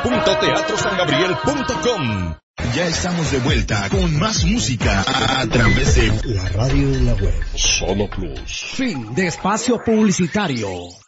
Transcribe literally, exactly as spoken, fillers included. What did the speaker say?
punto teatro san gabriel punto com. Ya estamos de vuelta con más música a, a través de la radio y la web. Solo Plus. Fin de espacio publicitario.